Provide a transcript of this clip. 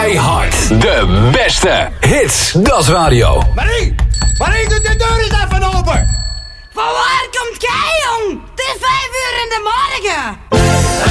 Keihard. De beste hits. Dat is radio. Marie, doe de deur eens even open. Van waar komt jij, jong? Het is 5 uur in de morgen.